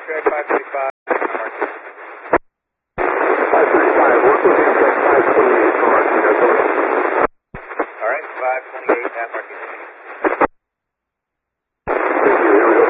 Track 535, Marquez. 535, work with him at 528 for Martinez. All right, 528 at Marquez.